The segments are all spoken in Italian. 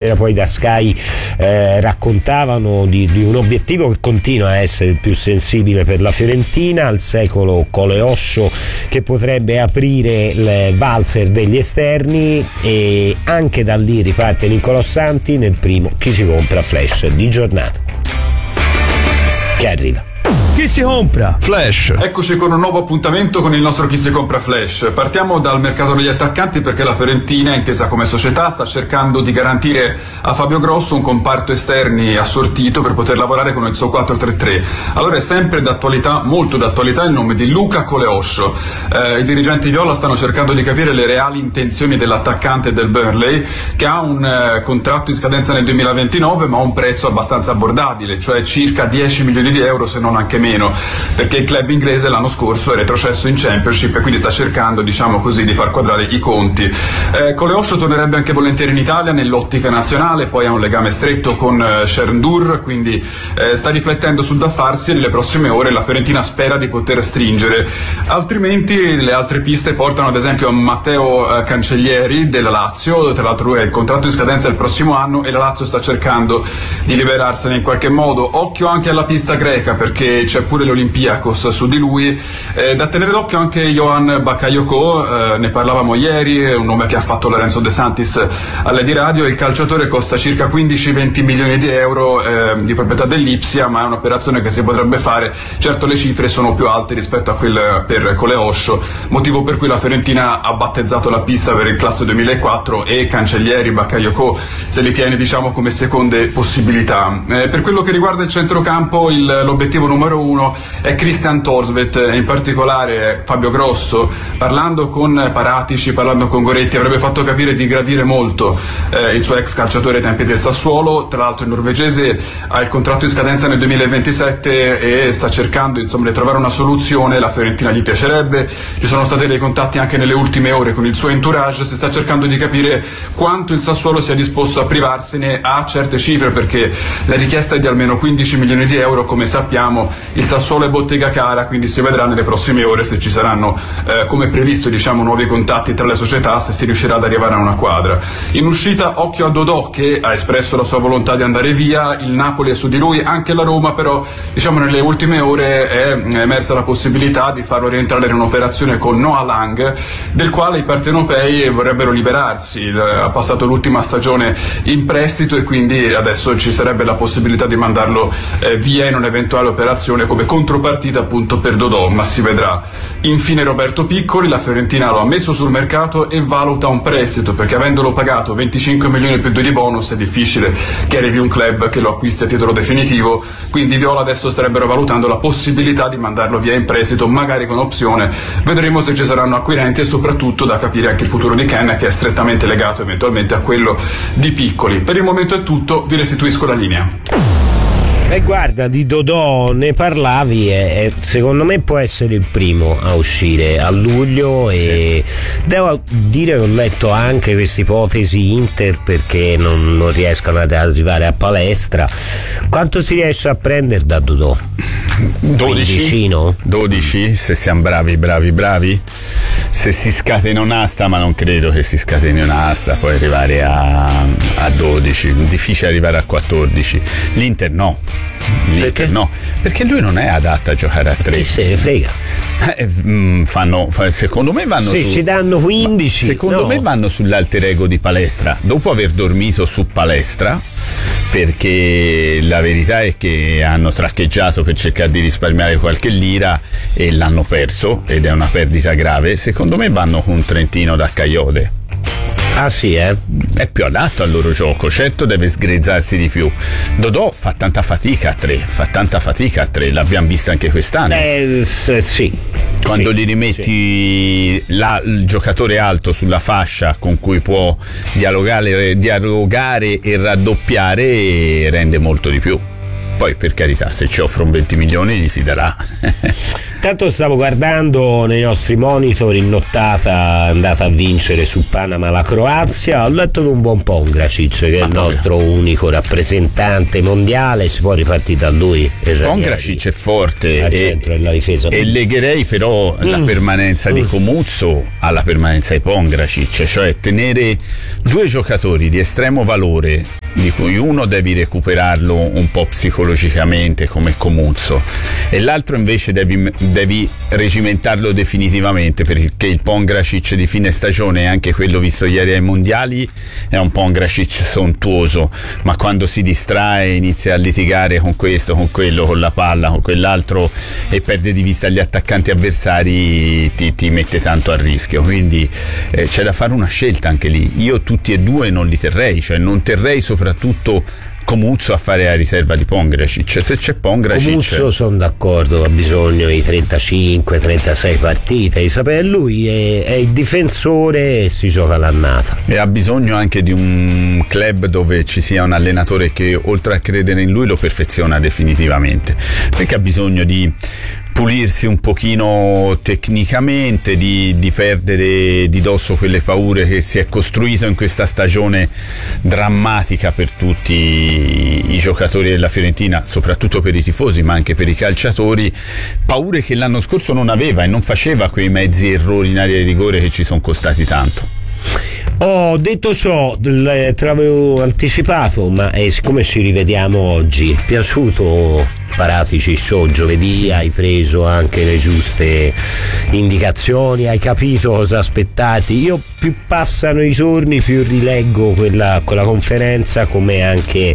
sera poi da Sky raccontavano di un obiettivo che continua a essere il più sensibile per la Fiorentina, al secolo Coleoscio, che potrebbe aprire il valzer degli esterni, e anche da lì riparte Niccolò Santi nel primo Chi si compra Flash di giornata, che arriva. Chi si compra Flash? Eccoci con un nuovo appuntamento con il nostro Chi si compra Flash. Partiamo dal mercato degli attaccanti, perché la Fiorentina, intesa come società, sta cercando di garantire a Fabio Grosso un comparto esterni assortito per poter lavorare con il suo 4-3-3. Allora è sempre d'attualità, molto d'attualità, il nome di Luca Coleoscio. I dirigenti viola stanno cercando di capire le reali intenzioni dell'attaccante del Burnley, che ha un contratto in scadenza nel 2029 ma a un prezzo abbastanza abbordabile, cioè circa 10 milioni di euro, se non anche meno, perché il club inglese l'anno scorso è retrocesso in Championship e quindi sta cercando, diciamo così, di far quadrare i conti. Coleoscio tornerebbe anche volentieri in Italia nell'ottica nazionale, poi ha un legame stretto con Sherndur, quindi sta riflettendo sul da farsi, e nelle prossime ore la Fiorentina spera di poter stringere. Altrimenti le altre piste portano ad esempio a Matteo Cancellieri della Lazio. Tra l'altro lui ha il contratto in scadenza il prossimo anno e la Lazio sta cercando di liberarsene in qualche modo. Occhio anche alla pista greca, perché c'è pure l'Olympiakos su di lui. Da tenere d'occhio anche Johan Bakayoko, ne parlavamo ieri, è un nome che ha fatto Lorenzo De Santis all'Edi Radio. Il calciatore costa circa 15-20 milioni di euro, di proprietà dell'Ipsia, ma è un'operazione che si potrebbe fare. Certo le cifre sono più alte rispetto a quelle per Coleoscio, motivo per cui la Fiorentina ha battezzato la pista per il classe 2004 e Cancellieri, Bakayoko se li tiene, diciamo, come seconde possibilità. Per quello che riguarda il centrocampo, l'obiettivo numero uno è Christian Thorstvedt, in particolare Fabio Grosso, parlando con Paratici, parlando con Goretti, avrebbe fatto capire di gradire molto il suo ex calciatore ai tempi del Sassuolo. Tra l'altro il norvegese ha il contratto in scadenza nel 2027 e sta cercando, insomma, di trovare una soluzione. La Fiorentina gli piacerebbe, ci sono stati dei contatti anche nelle ultime ore con il suo entourage, si sta cercando di capire quanto il Sassuolo sia disposto a privarsene a certe cifre, perché la richiesta è di almeno 15 milioni di euro. Come sappiamo il Sassuolo è bottega cara, quindi si vedrà nelle prossime ore se ci saranno, come previsto, diciamo, nuovi contatti tra le società, se si riuscirà ad arrivare a una quadra. In uscita occhio a Dodò, che ha espresso la sua volontà di andare via, il Napoli è su di lui, anche la Roma, però diciamo nelle ultime ore è emersa la possibilità di farlo rientrare in un'operazione con Noah Lang, del quale i partenopei vorrebbero liberarsi. Ha passato l'ultima stagione in prestito e quindi adesso ci sarebbe la possibilità di mandarlo via in un'eventuale operazione come contropartita appunto per Dodò, ma si vedrà. Infine Roberto Piccoli, la Fiorentina lo ha messo sul mercato e valuta un prestito, perché avendolo pagato 25 milioni più 2 di bonus è difficile che arrivi un club che lo acquisti a titolo definitivo, quindi Viola adesso starebbero valutando la possibilità di mandarlo via in prestito, magari con opzione. Vedremo se ci saranno acquirenti e soprattutto da capire anche il futuro di Ken, che è strettamente legato eventualmente a quello di Piccoli. Per il momento è tutto, vi restituisco la linea. Guarda, di Dodò ne parlavi e secondo me può essere il primo a uscire a luglio, e devo dire che ho letto anche questa ipotesi Inter, perché non riescono ad arrivare a palestra. Quanto si riesce a prendere da Dodò? 12, se siamo bravi. Se si scatena un'asta, ma non credo che si scateni un'asta, puoi arrivare a 12, difficile arrivare a 14. L'Inter no, perché lui non è adatto a giocare a 3. Chi se ne frega? Secondo me vanno se ci danno 15, secondo me vanno sull'alter ego di Palestra, dopo aver dormito su Palestra, perché la verità è che hanno traccheggiato per cercare di risparmiare qualche lira e l'hanno perso, ed è una perdita grave. Secondo me vanno con un trentino da Caiote. Ah sì, È più adatto al loro gioco, certo deve sgrezzarsi di più. Dodò fa tanta fatica a 3, l'abbiamo visto anche quest'anno. Sì. Quando gli rimetti il giocatore alto sulla fascia con cui può dialogare e raddoppiare, rende molto di più. Poi per carità, se ci offrono 20 milioni gli si darà. Tanto stavo guardando nei nostri monitor in nottata andata a vincere su Panama la Croazia, ho letto di un buon Pongracic che è il nostro unico rappresentante mondiale, si può ripartire da lui. Pongracic è forte al centro della difesa e legherei però la permanenza di Comuzzo alla permanenza di Pongracic, cioè tenere due giocatori di estremo valore di cui uno devi recuperarlo un po' psicologicamente come Comuzzo e l'altro invece devi regimentarlo definitivamente, perché il Pongracic di fine stagione, anche quello visto ieri ai mondiali, è un Pongracic sontuoso, ma quando si distrae inizia a litigare con questo, con quello, con la palla, con quell'altro e perde di vista gli attaccanti avversari, ti mette tanto a rischio, quindi c'è da fare una scelta anche lì. Io tutti e due non li terrei, cioè non terrei soprattutto Comuzzo a fare la riserva di Pongracic. Se c'è Pongracic, Comuzzo sono d'accordo, ha bisogno di 35-36 partite, lui è il difensore e si gioca l'annata e ha bisogno anche di un club dove ci sia un allenatore che oltre a credere in lui lo perfeziona definitivamente, perché ha bisogno di pulirsi un pochino tecnicamente, di perdere di dosso quelle paure che si è costruito in questa stagione drammatica per tutti i giocatori della Fiorentina, soprattutto per i tifosi ma anche per i calciatori, paure che l'anno scorso non aveva e non faceva quei mezzi errori in area di rigore che ci sono costati tanto. Detto ciò, te l'avevo anticipato, ma siccome ci rivediamo oggi, è piaciuto Paratici Show giovedì, hai preso anche le giuste indicazioni, hai capito cosa aspettarti. Io più passano i giorni più rileggo quella conferenza come anche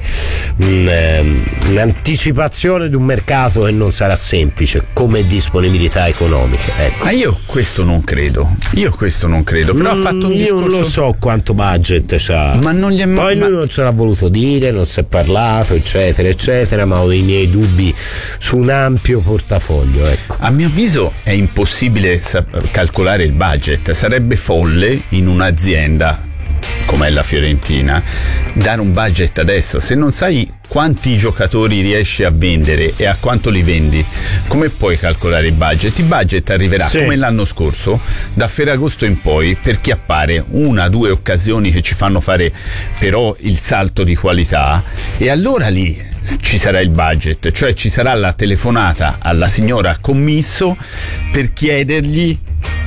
un'anticipazione di un mercato che non sarà semplice come disponibilità economiche, ecco. Ma io questo non credo, però ha fatto un discorso. Io non lo so quanto budget c'ha, ma non gli è poi lui non ce l'ha voluto dire, non si è parlato eccetera eccetera, ma ho i miei dubbi su un ampio portafoglio, ecco. A mio avviso è impossibile calcolare il budget, sarebbe folle in un'azienda come è la Fiorentina dare un budget adesso se non sai quanti giocatori riesci a vendere e a quanto li vendi. Come puoi calcolare il budget? Il budget arriverà come l'anno scorso da Ferragosto in poi, per chiappare una o due occasioni che ci fanno fare però il salto di qualità, e allora lì ci sarà il budget, cioè ci sarà la telefonata alla signora commisso per chiederle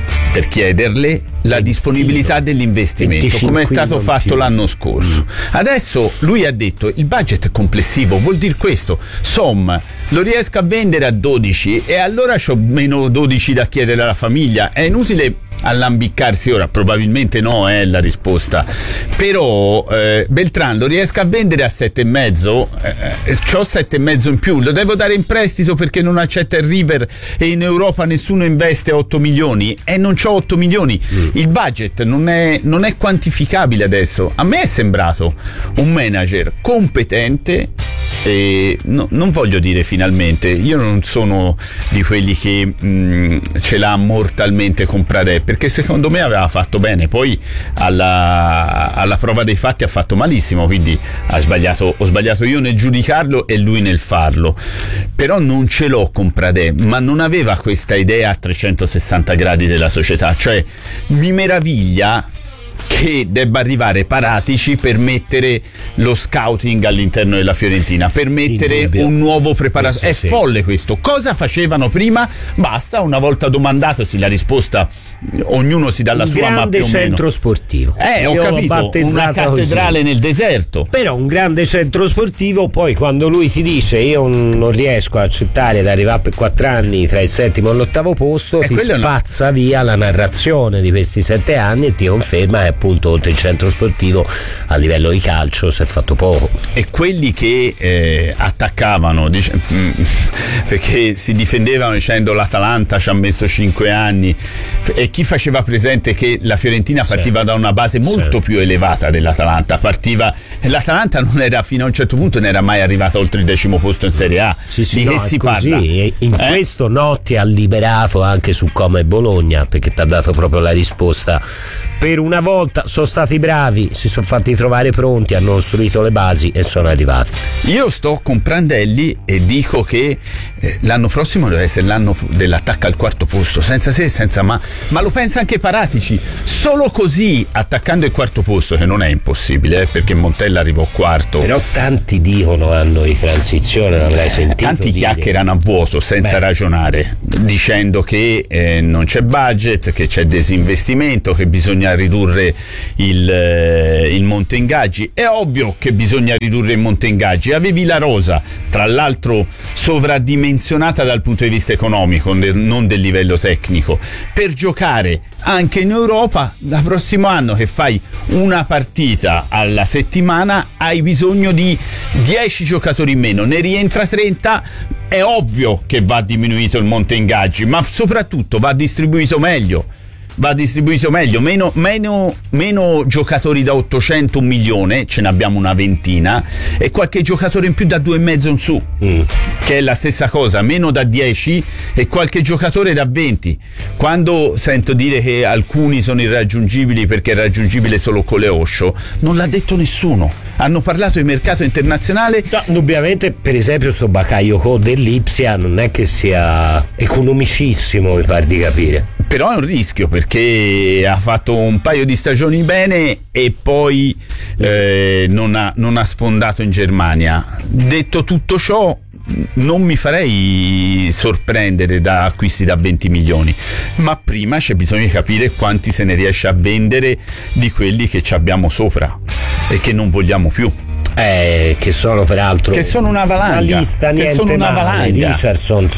la disponibilità dell'investimento, come è stato fatto l'anno scorso. Adesso lui ha detto il budget complessivo vuol dire questo, lo riesco a vendere a 12 e allora c'ho meno 12 da chiedere alla famiglia, è inutile allambiccarsi ora, probabilmente no è la risposta, però Beltran lo riesco a vendere a 7,5, c'ho 7,5 in più, lo devo dare in prestito perché non accetta il River e in Europa nessuno investe 8 milioni e non c'ho 8 milioni. Il budget non è quantificabile adesso. A me è sembrato un manager competente e non voglio dire finalmente, io non sono di quelli che ce l'ha mortalmente con Pradè, perché secondo me aveva fatto bene, poi alla prova dei fatti ha fatto malissimo, quindi ho sbagliato io nel giudicarlo e lui nel farlo, però non ce l'ho con Pradè, ma non aveva questa idea a 360 gradi della società, cioè mi meraviglia che debba arrivare Paratici per mettere lo scouting all'interno della Fiorentina, per mettere un nuovo preparatore. È folle questo. Cosa facevano prima? Basta, una volta domandatosi la risposta, ognuno si dà la sua, ma più o meno. Un grande centro sportivo. Ho capito, una cattedrale così nel deserto. Però un grande centro sportivo, poi quando lui ti dice io non riesco a accettare di arrivare per 4 anni tra il 7° e l'8° posto, ti spazza via la narrazione di questi 7 anni e ti conferma che appunto oltre il centro sportivo a livello di calcio si è fatto poco. E quelli che attaccavano perché si difendevano dicendo l'Atalanta ci ha messo 5 anni, e chi faceva presente che la Fiorentina partiva da una base molto più elevata dell'Atalanta, l'Atalanta non era, fino a un certo punto, non era mai arrivata oltre il 10° posto in Serie A. Di che si parla? In questo Notti ha liberato anche su Como e Bologna, perché ti ha dato proprio la risposta. Per una volta Motta sono stati bravi, si sono fatti trovare pronti, hanno costruito le basi e sono arrivati. Io sto con Prandelli e dico che l'anno prossimo deve essere l'anno dell'attacco al quarto posto, senza se e senza ma lo pensa anche Paratici. Solo così, attaccando il quarto posto, che non è impossibile, perché Montella arrivò quarto. Però tanti dicono anno di transizione, l'avrai sentito tanti dire. Chiacchierano a vuoto senza ragionare, dicendo che non c'è budget, che c'è disinvestimento, che bisogna ridurre il monte ingaggi. È ovvio che bisogna ridurre il monte ingaggi. Avevi la rosa, tra l'altro sovradimensionata dal punto di vista economico, non del livello tecnico, per giocare anche in Europa. Da prossimo anno che fai una partita alla settimana hai bisogno di 10 giocatori in meno, ne rientra 30. È ovvio che va diminuito il monte ingaggi, ma soprattutto va distribuito meglio. Meno giocatori da 800, 1 milione, ce ne abbiamo una ventina, e qualche giocatore in più da 2,5 in su, che è la stessa cosa, meno da 10 e qualche giocatore da 20. Quando sento dire che alcuni sono irraggiungibili perché è raggiungibile solo Coleoscio, non l'ha detto nessuno. Hanno parlato di mercato internazionale. No, indubbiamente, per esempio, sto Bakayoko dell'Ipsia non è che sia economicissimo, mi pare di capire. Però è un rischio, perché ha fatto un paio di stagioni bene e poi non ha sfondato in Germania. Detto tutto ciò, non mi farei sorprendere da acquisti da 20 milioni, ma prima c'è bisogno di capire quanti se ne riesce a vendere di quelli che ci abbiamo sopra e che non vogliamo più. Che sono peraltro che sono una valanga, una lista niente sono una male. valanga. Richardson,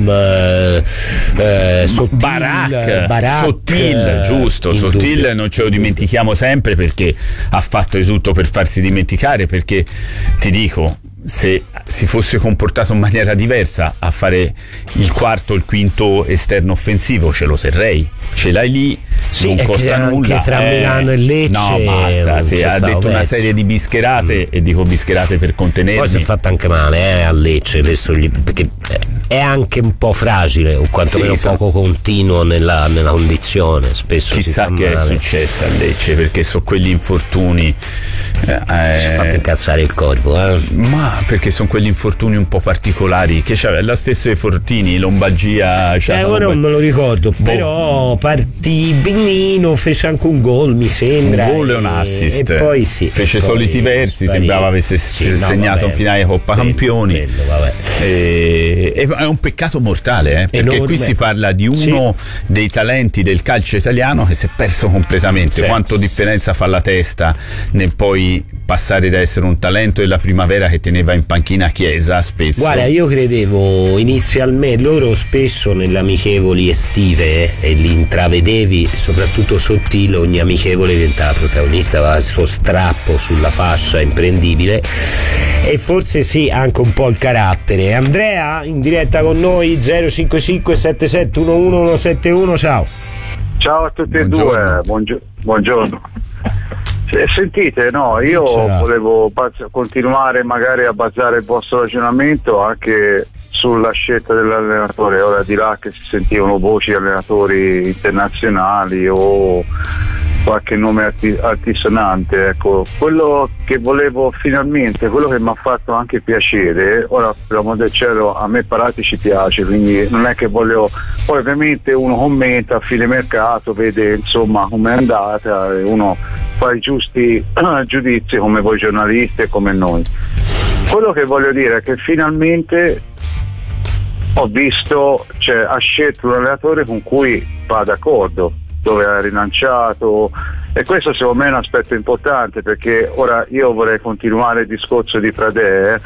Sottil, giusto. Sottil non ce lo dimentichiamo sempre, perché ha fatto di tutto per farsi dimenticare, perché ti dico, se si fosse comportato in maniera diversa a fare il quarto o il quinto esterno offensivo, ce lo terrei. Ce l'hai lì, sì, non costa nulla. Anche tra Milano e Lecce, no, basta, sì, ha detto una serie di bischerate, e dico bischerate per contenermi. Poi si è fatta anche male a Lecce, perché è anche un po' fragile, o quantomeno poco continuo nella condizione. Spesso chissà si fa che male. è successo a Lecce, perché sono quegli infortuni. Si è fatto incazzare il Corvo, ma perché sono quegli infortuni un po' particolari, che c'aveva lo stesso dei Fortini, lombalgia. Ora non me lo ricordo, però partì benino, fece anche un gol, mi sembra. Un gol e un assist. E poi fece soliti versi, sembrava avesse segnato un finale Coppa Campioni. E è un peccato mortale, perché qui si parla di uno dei talenti del calcio italiano che si è perso completamente. Quanto differenza fa la testa nel poi passare da essere un talento della primavera che teneva in panchina Chiesa spesso. Guarda, io credevo inizialmente, loro spesso nelle amichevoli estive, e li intravedevi, soprattutto Sottile, ogni amichevole diventava protagonista, aveva il suo strappo sulla fascia imprendibile, e forse sì, anche un po' il carattere. Andrea in diretta con noi, 055 7711 171. Ciao a tutti e due, buongiorno. Sentite, no, io volevo continuare magari a basare il vostro ragionamento anche sulla scelta dell'allenatore, ora di là che si sentivano voci di allenatori internazionali o qualche nome altisonante, ecco, quello che volevo finalmente, quello che mi ha fatto anche piacere, ora per l'amor del cielo a me Parati ci piace, quindi non è che voglio, poi ovviamente uno commenta a fine mercato, vede insomma com'è andata e uno fa i giusti giudizi come voi giornalisti e come noi. Quello che voglio dire è che finalmente ho visto, ha scelto un allenatore con cui va d'accordo, dove ha rilanciato, e questo secondo me è un aspetto importante, perché ora io vorrei continuare il discorso di Pradè,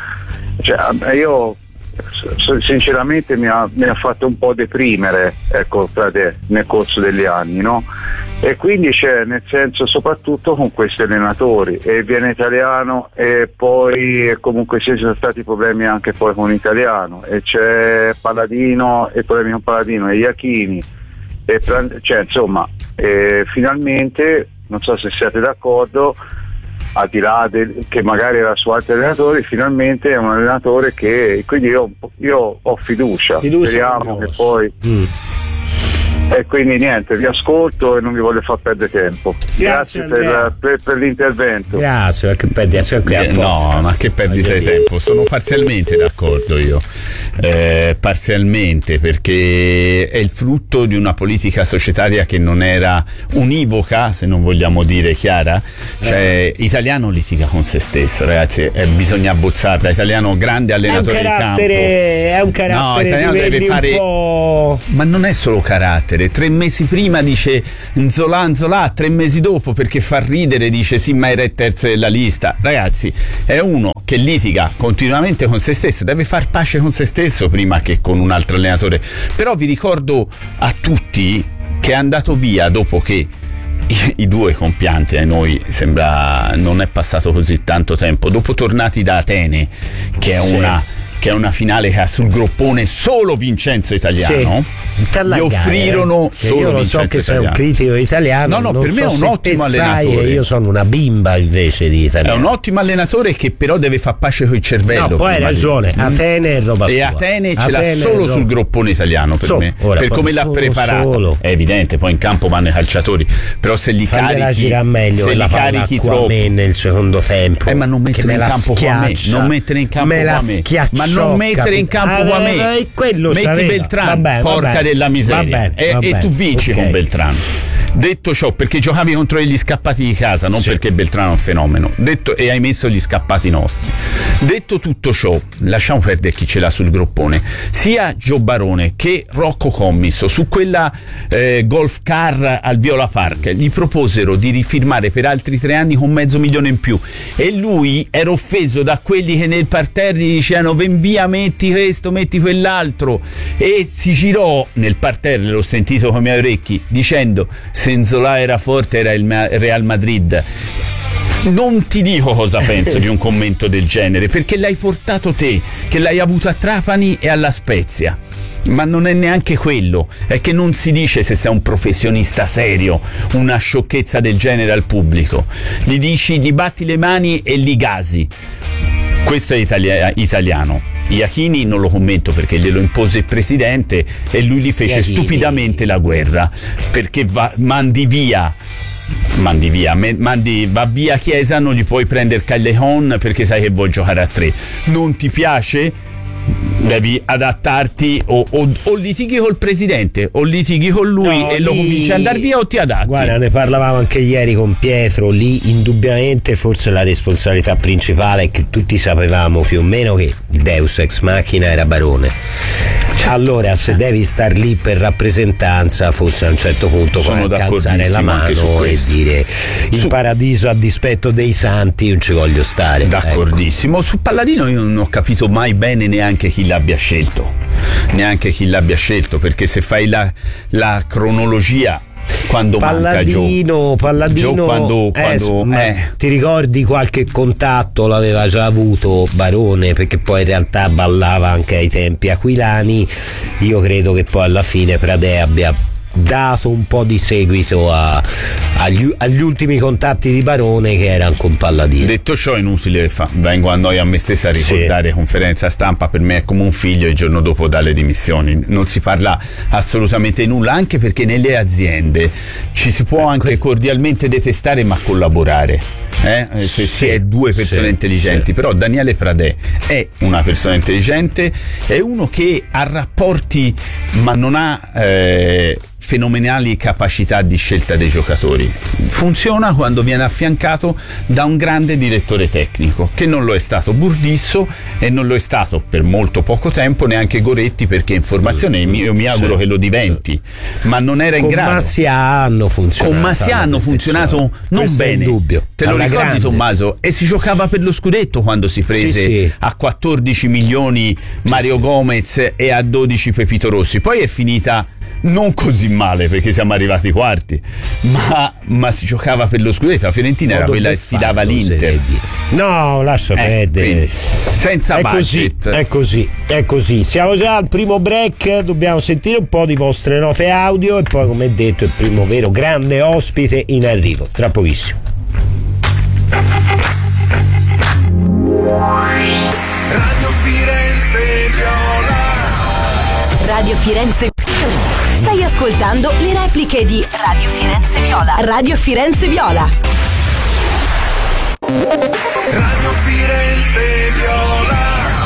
io sinceramente mi ha fatto un po' deprimere, ecco, Pradè nel corso degli anni, no? E quindi nel senso, soprattutto con questi allenatori, e viene italiano e poi comunque ci sono stati problemi anche poi con l'italiano, e c'è Paladino e problemi con Paladino e Iachini, e insomma, finalmente, non so se siete d'accordo, al di là che magari era su altri allenatori, finalmente è un allenatore che, quindi io ho fiducia. Speriamo che poi E quindi niente, vi ascolto e non vi voglio far perdere tempo. Grazie per l'intervento. Grazie, che no, ma che perdita di tempo, sono parzialmente d'accordo io. Parzialmente, perché è il frutto di una politica societaria che non era univoca, se non vogliamo dire chiara. Cioè, Italiano litiga con se stesso, ragazzi, bisogna abbozzarla. Italiano grande allenatore di campo. È un carattere, no, Italiano deve fare un po'... Ma non è solo carattere. 3 mesi prima dice Nzola, 3 mesi dopo, perché fa ridere, dice sì, ma era il terzo della lista. Ragazzi, è uno che litiga continuamente con se stesso, deve far pace con se stesso prima che con un altro allenatore. Però vi ricordo a tutti che è andato via dopo che i due compianti, a noi sembra non è passato così tanto tempo, dopo tornati da Atene, che è una finale che ha sul groppone solo Vincenzo Italiano, gli offrirono solo io Vincenzo so che Italiano. sei un critico italiano. No, per me è un ottimo allenatore. Io sono una bimba invece di Italiano. È un ottimo allenatore che però deve far pace con il cervello. No, poi hai ragione, Atene è roba sua. E Atene ce l'ha solo sul groppone italiano, per me. Ora, per come l'ha preparato. È evidente, poi in campo vanno i calciatori, però se li carichi troppo nel secondo tempo. Ma non mettere in campo qua me. Non mettere in campo qua me. Ma non mettere in campo qua me. Metti Beltrán, porca della miseria. E tu vinci con Beltrán. Detto ciò, perché giocavi contro gli scappati di casa, non perché Beltrán è un fenomeno. E hai messo gli scappati nostri. Detto tutto ciò, lasciamo perdere chi ce l'ha sul groppone. Sia Gio Barone che Rocco Commisso su quella golf car al Viola Park gli proposero di rifirmare per altri 3 anni con $500,000 in più, e lui era offeso da quelli che nel parterre gli dicevano ven via, metti questo, metti quell'altro, e si girò nel parterre, l'ho sentito con i miei orecchi, dicendo se Nzola era forte era il Real Madrid. Non ti dico cosa penso di un commento del genere, perché l'hai portato te, che l'hai avuto a Trapani e alla Spezia. Ma non è neanche quello, è che non si dice se sei un professionista serio una sciocchezza del genere al pubblico. Gli dici, gli batti le mani e li gasi. Questo è italiano. Iachini non lo commento perché glielo impose il presidente e lui gli fece stupidamente la guerra, perché va via Chiesa, non gli puoi prendere Callejon perché sai che vuoi giocare a 3. Non ti piace? Devi adattarti, o litighi col presidente o litighi con lui e lo convinci a andare via, o ti adatti. Guarda, ne parlavamo anche ieri con Pietro. Lì indubbiamente forse la responsabilità principale è che tutti sapevamo più o meno che il Deus ex machina era Barone. Allora se devi star lì per rappresentanza, forse a un certo punto puoi alzare la mano e dire in paradiso a dispetto dei santi non ci voglio stare. D'accordissimo. Su Palladino io non ho capito mai bene neanche chi l'abbia scelto, perché se fai la cronologia, quando Palladino quando ti ricordi qualche contatto l'aveva già avuto Barone, perché poi in realtà ballava anche ai tempi aquilani. Io credo che poi alla fine Pradè abbia dato un po' di seguito agli ultimi contatti di Barone, che erano con Palladino. Detto ciò, è inutile, vengo a me stessa a ricordare conferenza stampa, per me è come un figlio, il giorno dopo dalle dimissioni, non si parla assolutamente nulla, anche perché nelle aziende ci si può anche cordialmente detestare ma collaborare, se si è due persone intelligenti. Però Daniele Pradè è una persona intelligente, è uno che ha rapporti ma non ha fenomenali capacità di scelta dei giocatori. Funziona quando viene affiancato da un grande direttore tecnico, che non lo è stato Burdisso e non lo è stato per molto poco tempo neanche Goretti, perché in formazione io mi auguro che lo diventi, ma non era in grado. Con Massia hanno funzionato non bene, dubbio. Te lo ricordi grande. Tommaso? E si giocava per lo scudetto quando si prese a 14 milioni Mario Gomez e a 12 Pepito Rossi. Poi è finita non così male perché siamo arrivati quarti, ma si giocava per lo scudetto. La Fiorentina era quella che sfidava l'Inter. No, lascia perdere. Senza budget. È così. Siamo già al primo break, dobbiamo sentire un po' di vostre note audio e poi, come detto, il primo vero grande ospite in arrivo tra pochissimo. Radio Firenze. Stai ascoltando ascoltando le repliche di Radio Firenze Viola. Radio Firenze Viola. Radio Firenze Viola.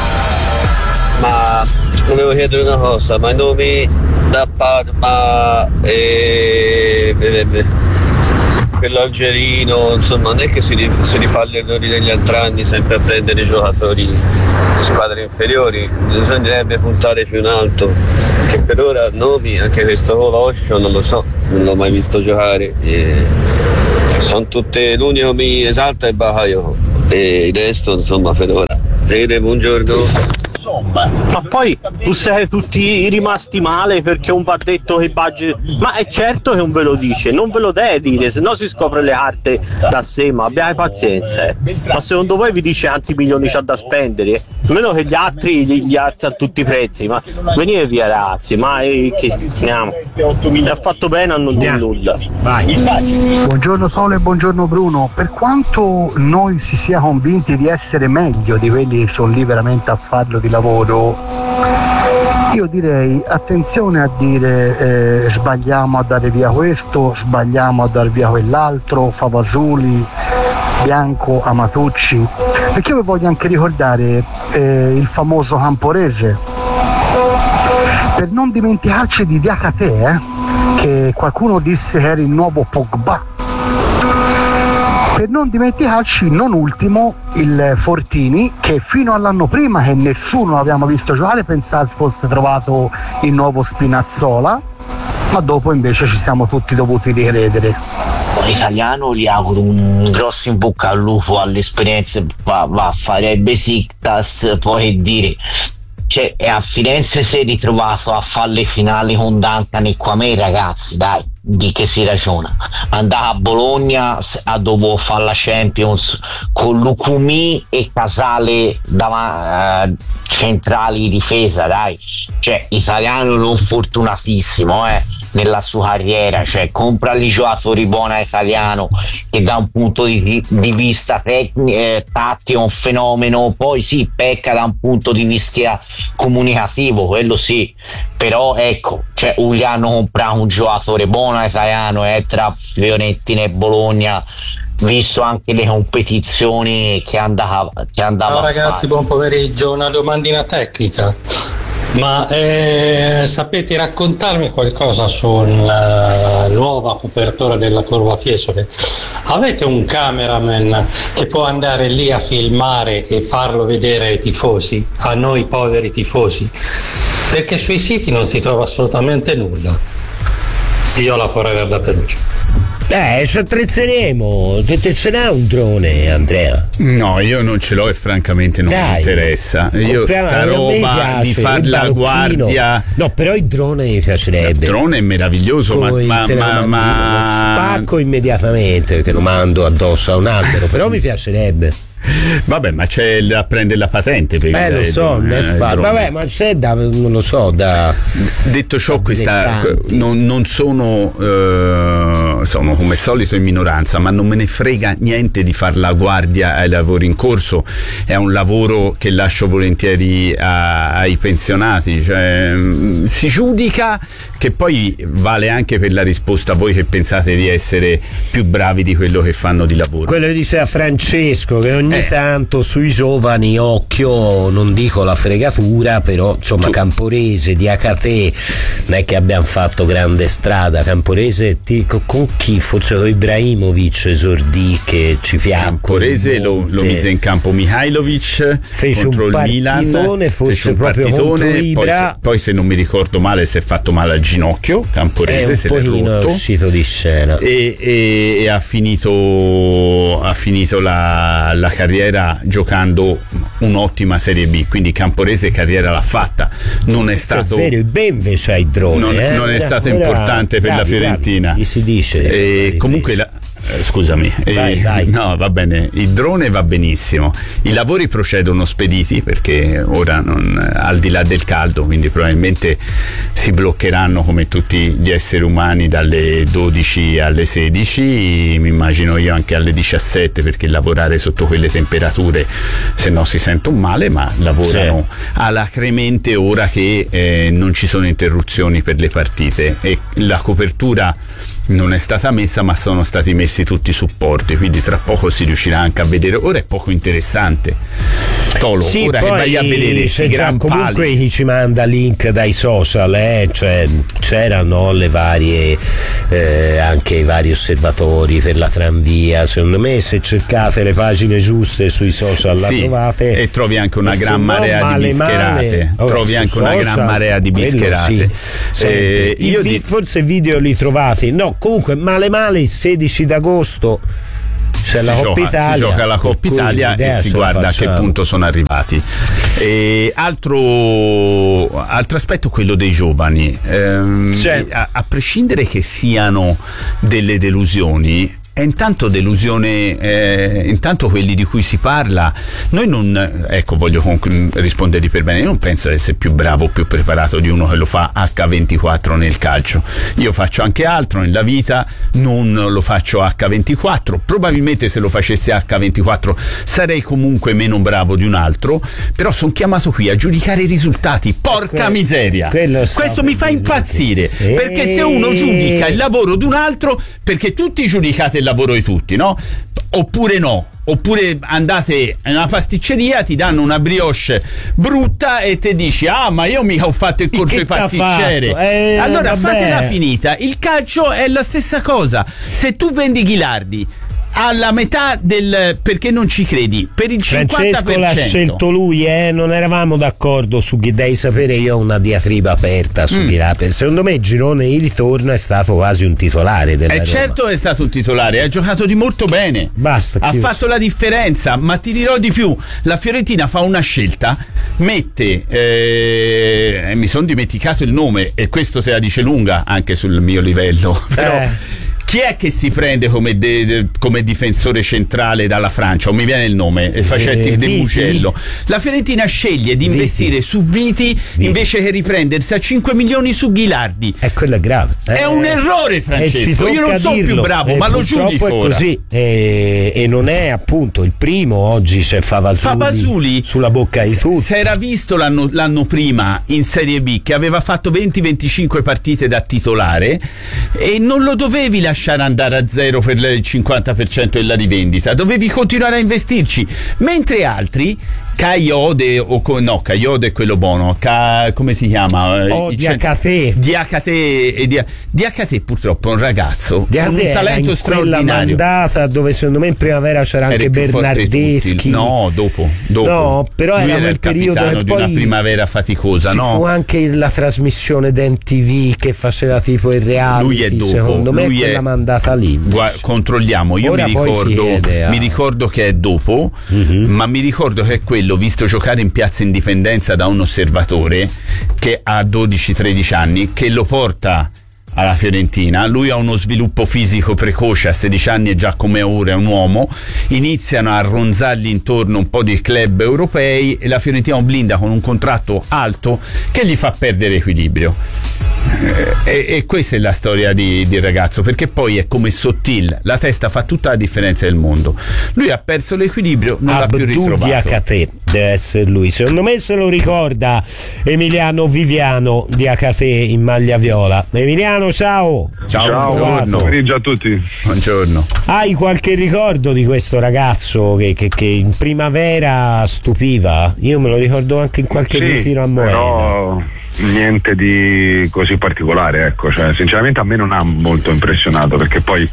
Ma volevo chiedere una cosa, ma i nomi da Parma e quell'Algerino, insomma, non è che si rifà gli errori degli altri anni sempre a prendere i giocatori di squadre inferiori, bisognerebbe puntare più in alto, che per ora nomi, anche questo Coloscio non lo so, non l'ho mai visto giocare, sono tutte, l'unico mi esalta è Bakayoko e il resto insomma per ora. Bene, buongiorno. Ma poi tu siete tutti rimasti male perché un va detto che budget, ma è certo che non ve lo dice, non ve lo deve dire, se no si scopre le carte da sé, ma abbiate pazienza. Ma secondo voi vi dice quanti milioni c'ha da spendere? Meno che gli altri gli alza tutti i prezzi, ma venite via ragazzi, ma che andiamo, mi ha fatto bene a non dire nulla. Vai. Buongiorno Sole e buongiorno Bruno. Per quanto noi si sia convinti di essere meglio di quelli che sono lì veramente a farlo di lavoro, io direi attenzione a dire sbagliamo a dare via questo, sbagliamo a dare via quell'altro, Favasuli, Bianco, Amatucci, perché io vi voglio anche ricordare il famoso Camporese, per non dimenticarci di Diakate, che qualcuno disse che era il nuovo Pogba, per non dimenticarci non ultimo il Fortini, che fino all'anno prima, che nessuno l'avevamo visto giocare, pensavo fosse trovato il nuovo Spinazzola, ma dopo invece ci siamo tutti dovuti ricredere. L'italiano gli auguro un grosso in bocca al lupo alle esperienze, va a fare Besiktas, poi che dire, cioè a Firenze si è ritrovato a fare le finali con Duncan e Quamè, ragazzi, dai, di che si ragiona? Andava a Bologna a dovevo fare la Champions con Lucumi e Casale centrali di difesa, dai, cioè italiano non fortunatissimo nella sua carriera, cioè compra gli giocatori buoni italiano che da un punto di vista tattico è un fenomeno, poi sì pecca da un punto di vista comunicativo, quello sì, però ecco, cioè gli hanno comprato un giocatore buono italiano tra Fiorentina e Bologna, visto anche le competizioni che andava Ciao ragazzi, buon pomeriggio. Una domandina tecnica, ma sapete raccontarmi qualcosa sulla nuova copertura della Curva Fiesole? Avete un cameraman che può andare lì a filmare e farlo vedere ai tifosi, a noi poveri tifosi? Perché sui siti non si trova assolutamente nulla. Viola Forever da Perugia. Ci attrezzeremo. Ce n'è un drone, Andrea? No, io non ce l'ho e francamente non mi interessa. Io sta roba di far la guardia. No, però il drone mi piacerebbe. Il drone è meraviglioso, ma spacco immediatamente perché lo mando addosso a un albero, però mi piacerebbe. Vabbè, ma c'è da prendere la patente per lo so, vabbè, ma c'è da, non lo so, da. Detto ciò, questa non sono come solito in minoranza, ma non me ne frega niente di far la guardia ai lavori in corso. È un lavoro che lascio volentieri ai pensionati, cioè, si giudica, che poi vale anche per la risposta a voi che pensate di essere più bravi di quello che fanno di lavoro. Quello che diceva Francesco, che ogni tanto sui giovani, occhio, non dico la fregatura, però insomma Camporese, Diakate, non è che abbiamo fatto grande strada. Camporese con chi? Forse con Ibrahimovic esordì, che ci piace. Camporese lo mise in campo Mihajlovic, fece contro un partitone, forse proprio contro Ibra. Poi se non mi ricordo male si è fatto male al ginocchio Camporese, se l'è rotto, è uscito di scena e ha finito la carriera giocando un'ottima Serie B, quindi Camporese carriera l'ha fatta. Non è stato vero, il Benve c'ha il drone, non è stato importante per la Fiorentina. Si dice comunque scusami, vai. No, va bene, il drone va benissimo, i lavori procedono spediti perché ora al di là del caldo, quindi probabilmente si bloccheranno come tutti gli esseri umani dalle 12 alle 16, mi immagino io anche alle 17, perché lavorare sotto quelle temperature se no si sentono male, ma lavorano alacremente ora che non ci sono interruzioni per le partite e la copertura non è stata messa, ma sono stati messi tutti i supporti, quindi tra poco si riuscirà anche a vedere. Ora è poco interessante, Tolo, sì, ora che vai a vedere c'è già comunque pali. chi ci manda link dai social, cioè c'erano le varie anche i vari osservatori per la tranvia. Secondo me se cercate le pagine giuste sui social la trovate, e trovi anche una gran marea di bischerate, trovi anche una gran marea di bischerate. Forse video li trovate, no, comunque male il 16 d'agosto c'è la Coppa Italia, si gioca la Coppa Italia e si guarda a che punto sono arrivati. Altro aspetto, quello dei giovani, a prescindere che siano delle delusioni. E intanto intanto quelli di cui si parla, noi non, voglio rispondergli per bene, io non penso di essere più bravo o più preparato di uno che lo fa H24 nel calcio. Io faccio anche altro nella vita, non lo faccio H24, probabilmente se lo facessi H24 sarei comunque meno bravo di un altro, però sono chiamato qui a giudicare i risultati, porca miseria, questo mi fa impazzire, perché se uno giudica il lavoro di un altro, perché tutti giudicate il lavoro di tutti, no? Oppure andate in una pasticceria, ti danno una brioche brutta e te dici ma io mica ho fatto il corso di pasticcere, allora fatela finita. Il calcio è la stessa cosa, se tu vendi Ghilardi alla metà del, perché non ci credi, per il 50%. Francesco l'ha scelto lui, non eravamo d'accordo su chi, devi sapere, io ho una diatriba aperta su Ghilardi. Secondo me Girone in ritorno è stato quasi un titolare della Roma. Certo è stato un titolare, ha giocato di molto bene, ha fatto la differenza, ma ti dirò di più, la Fiorentina fa una scelta, mette mi sono dimenticato il nome e questo te la dice lunga anche sul mio livello, però chi è che si prende come difensore centrale dalla Francia? Non mi viene il nome, Facetti De Mugello. La Fiorentina sceglie di investire su Viti invece che riprendersi a 5 milioni su Ghilardi. Quello è grave. È un errore, Francesco. Io non sono più bravo, ma lo giudico. È così. E non è appunto il primo. Oggi c'è Favazuli sulla bocca di tutti. Si era visto l'anno prima in Serie B che aveva fatto 20-25 partite da titolare e non lo dovevi lasciare andare a zero per il 50% della rivendita, dovevi continuare a investirci, mentre altri Kayode Kayode è quello buono, come si chiama? Diakate purtroppo è un ragazzo con un talento straordinario. Quella mandata dove secondo me in primavera c'era anche Bernardeschi. No, dopo. No, però lui era il periodo di una primavera faticosa. Ci fu anche la trasmissione d'MTV che faceva tipo il reality. Lui è dopo. Secondo me quella mandata lì. Controlliamo. Io mi ricordo che è dopo, ma mi ricordo che è quello visto giocare in Piazza Indipendenza da un osservatore che ha 12-13 anni, che lo porta alla Fiorentina. Lui ha uno sviluppo fisico precoce, a 16 anni è già come ora è un uomo, iniziano a ronzargli intorno un po' di club europei e la Fiorentina lo blinda con un contratto alto che gli fa perdere equilibrio. E questa è la storia del ragazzo, perché poi è come Sottil, la testa fa tutta la differenza del mondo. Lui ha perso l'equilibrio, non l'ha più ritrovato. Diakate deve essere lui, secondo me se lo ricorda Emiliano Viviano Diakate in maglia viola. Emiliano, ciao. Buon pomeriggio a tutti. Buongiorno. Hai qualche ricordo di questo ragazzo che in primavera stupiva? Io me lo ricordo anche in qualche ritiro a Moena. Però niente di così particolare, ecco, cioè sinceramente a me non ha molto impressionato, perché poi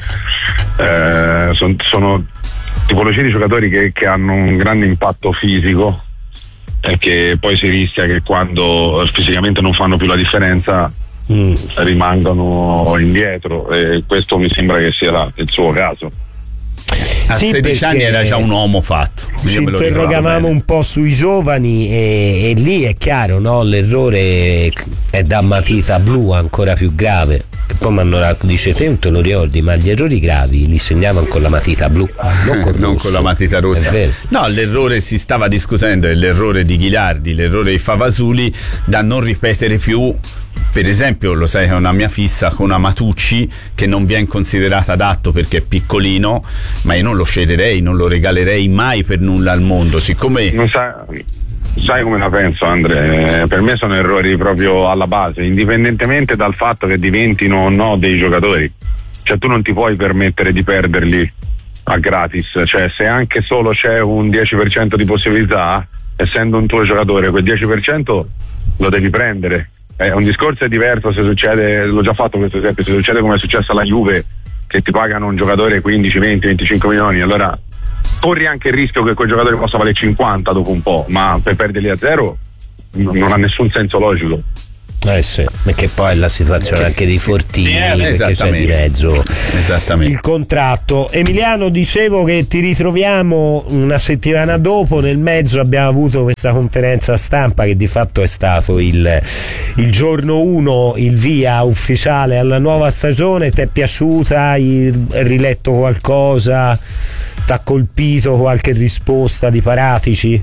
sono tipologie di giocatori che hanno un grande impatto fisico e che poi si rischia che quando fisicamente non fanno più la differenza rimangono indietro, e questo mi sembra che sia il suo caso. A 16 anni era già un uomo fatto. Ci interrogavamo un po' sui giovani e lì è chiaro, no? L'errore è da matita blu, ancora più grave. che poi dice te non te lo ricordi, ma gli errori gravi li segnavano con la matita blu, non con la matita rossa. No, l'errore si stava discutendo, è l'errore di Ghilardi, l'errore di Favasuli, da non ripetere più. Per esempio, lo sai che è una mia fissa con Amatucci, che non viene considerato adatto perché è piccolino, ma io non lo cederei, non lo regalerei mai per nulla al mondo, siccome... Non sai come la penso, Andre? Per me sono errori proprio alla base, indipendentemente dal fatto che diventino o no dei giocatori. Cioè tu non ti puoi permettere di perderli a gratis, cioè se anche solo c'è un 10% di possibilità, essendo un tuo giocatore, quel 10% lo devi prendere. Un discorso è diverso se succede, l'ho già fatto questo esempio, se succede come è successo alla Juve, che ti pagano un giocatore 15, 20, 25 milioni, allora corri anche il rischio che quel giocatore possa valere 50 dopo un po', ma per perderli a zero non ha nessun senso logico. Sì, perché poi è la situazione anche dei Fortini, perché c'è di mezzo il contratto. Emiliano, dicevo che ti ritroviamo una settimana dopo, nel mezzo abbiamo avuto questa conferenza stampa che di fatto è stato il giorno 1, il via ufficiale alla nuova stagione. Ti è piaciuta? Hai riletto qualcosa? T'ha colpito qualche risposta di Paratici?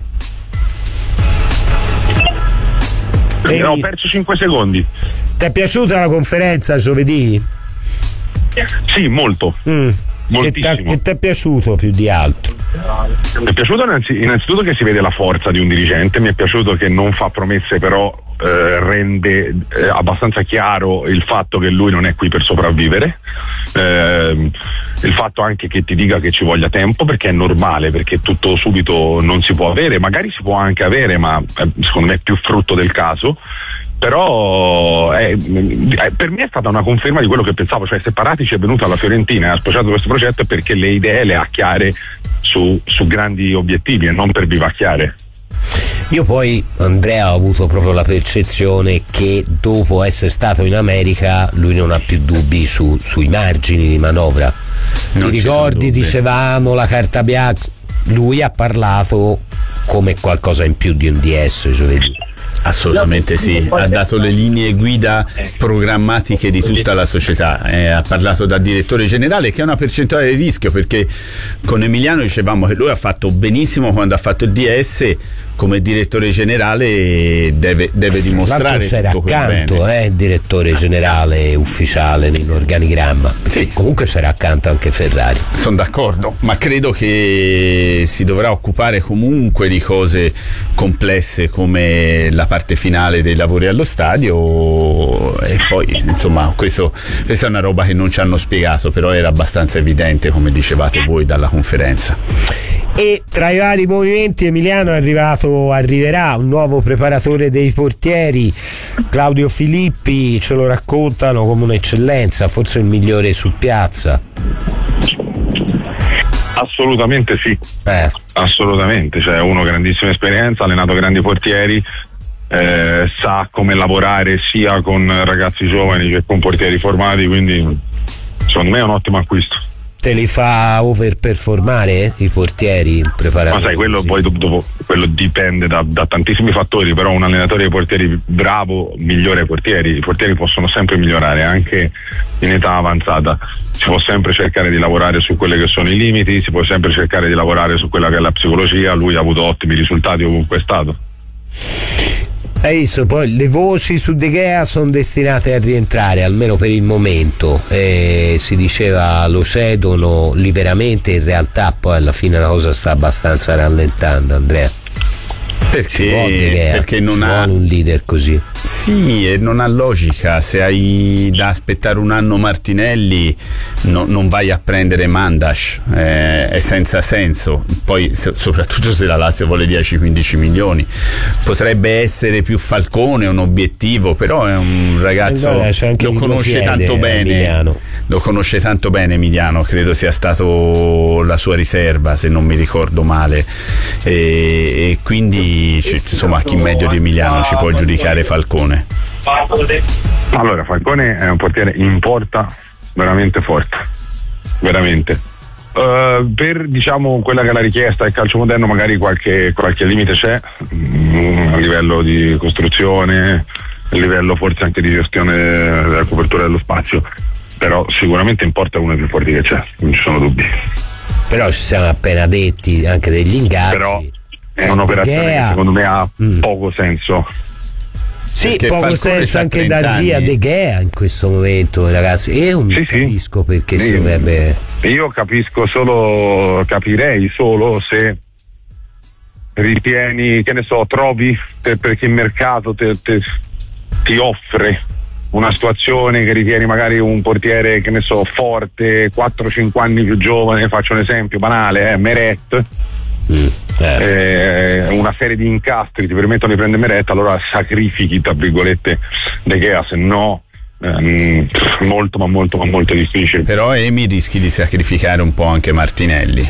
Ho perso 5 secondi. Ti è piaciuta la conferenza giovedì? Sì, molto. Moltissimo. Che ti è piaciuto più di altro? Mi è piaciuto innanzitutto che si vede la forza di un dirigente, mi è piaciuto che non fa promesse, però rende abbastanza chiaro il fatto che lui non è qui per sopravvivere, il fatto anche che ti dica che ci voglia tempo, perché è normale, perché tutto subito non si può avere, magari si può anche avere, ma secondo me è più frutto del caso. Però per me è stata una conferma di quello che pensavo, cioè se Paratici è venuto alla Fiorentina e ha sposato questo progetto è perché le idee le ha chiare su grandi obiettivi e non per vivacchiare. Io poi, Andrea, ho avuto proprio la percezione che dopo essere stato in America lui non ha più dubbi sui margini di manovra. Ti ricordi, dicevamo la carta bianca, lui ha parlato come qualcosa in più di un DS giovedì. Assolutamente sì, ha dato le linee guida programmatiche di tutta la società, ha parlato da direttore generale, che è una percentuale di rischio, perché con Emiliano dicevamo che lui ha fatto benissimo quando ha fatto il DS, come direttore generale deve dimostrare tutto quel accanto, direttore generale ufficiale nell'organigramma, sì. Comunque sarà accanto anche Ferrari. Sono d'accordo, ma credo che si dovrà occupare comunque di cose complesse come la parte finale dei lavori allo stadio, e poi insomma questa è una roba che non ci hanno spiegato, però era abbastanza evidente, come dicevate voi dalla conferenza. E tra i vari movimenti, Emiliano, arriverà un nuovo preparatore dei portieri, Claudio Filippi, ce lo raccontano come un'eccellenza, forse il migliore su piazza. Assolutamente sì, assolutamente, cioè uno grandissima esperienza, ha allenato grandi portieri, sa come lavorare sia con ragazzi giovani che con portieri formati, quindi secondo me è un ottimo acquisto. Te li fa overperformare i portieri preparati? Ma sai, quello poi dopo quello dipende da tantissimi fattori, però un allenatore dei portieri bravo migliora i portieri. I portieri possono sempre migliorare anche in età avanzata, si può sempre cercare di lavorare su quelli che sono i limiti, si può sempre cercare di lavorare su quella che è la psicologia. Lui ha avuto ottimi risultati ovunque è stato. Hai visto, poi le voci su De Gea sono destinate a rientrare, almeno per il momento, si diceva lo cedono liberamente, in realtà poi alla fine la cosa sta abbastanza rallentando, Andrea. Perché non ha un leader così. Sì, e non ha logica. Se hai da aspettare un anno Martinelli, non vai a prendere Mandas, è senza senso. Poi soprattutto se la Lazio vuole 10-15 milioni, potrebbe essere più Falcone un obiettivo, però è un ragazzo, lo conosce tanto bene, lo conosce tanto bene Emiliano, credo sia stato la sua riserva se non mi ricordo male, e quindi insomma chi meglio di Emiliano ci può giudicare Falcone? Allora, Falcone è un portiere in porta veramente forte, veramente. Per diciamo quella che è la richiesta del calcio moderno, magari qualche limite c'è a livello di costruzione, livello forse anche di gestione della copertura dello spazio, però sicuramente in porta è uno dei più forti che c'è, non ci sono dubbi. Però ci siamo appena detti anche degli ingaggi. Però è un'operazione che secondo me ha poco senso. Sì, poco senso anche dar via De Gea in questo momento, ragazzi. Io non capisco perché si dovrebbe. Io capirei solo se ritieni, che ne so, trovi perché il mercato ti offre una situazione che ritieni magari un portiere, che ne so, forte, 4-5 anni più giovane, faccio un esempio banale, Meret, una serie di incastri ti permettono di prendere Meret, allora sacrifichi tra virgolette De Gea, se no molto ma molto difficile. Però Emi rischi di sacrificare un po' anche Martinelli.